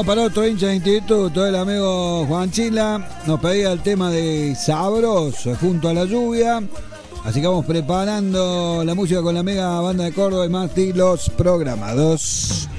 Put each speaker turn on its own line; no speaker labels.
Vamos para otro hincha de instituto, el amigo Juan Chila nos pedía el tema de Sabroso junto a la lluvia. Así que vamos preparando la música con la mega banda de Córdoba y más los programados.